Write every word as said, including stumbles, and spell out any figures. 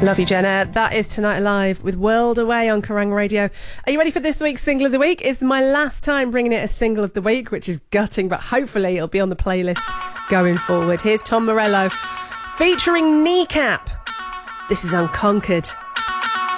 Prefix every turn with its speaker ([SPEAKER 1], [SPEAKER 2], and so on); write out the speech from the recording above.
[SPEAKER 1] Love you, Jenna. That is Tonight Alive with World Away on Kerrang Radio. Are you ready for this week's Single of the Week? It's my last time bringing it as Single of the Week, which is gutting, but hopefully it'll be on the playlist going forward. Here's Tom Morello featuring Kneecap. This is Unconquered.